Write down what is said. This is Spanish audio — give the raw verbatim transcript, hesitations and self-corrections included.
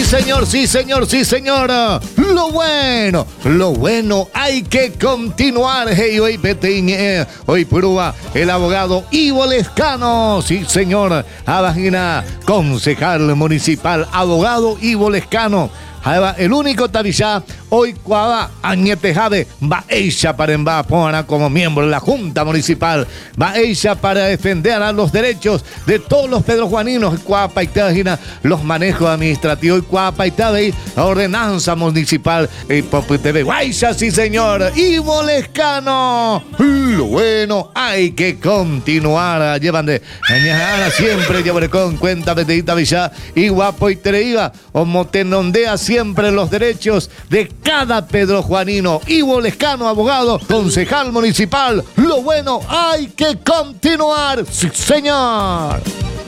señor, sí, señor, sí, señor. Lo bueno, lo bueno, hay que continuar. Hey, hoy Petiñe, hoy prueba el abogado Ivo Lescano. Sí, señor. Abagina, concejal municipal, abogado Ivo Lescano. El único tabillá hoy cuava añete jade va ella para emba pona como miembro de la Junta Municipal, va ella para defender a los derechos de todos los pedrojuaninos, cuapa y los manejos administrativos y cuapa y la ordenanza municipal y T V Guaysa, sí señor. Ivo Lescano, lo bueno, hay que continuar. Llevan de mañana siempre llevaré con cuenta betedita villa y guapo y tereiva o motenondea siempre los derechos de cada pedrojuanino. Ivo Lescano, abogado, concejal municipal. Lo bueno, hay que continuar. Sí, señor.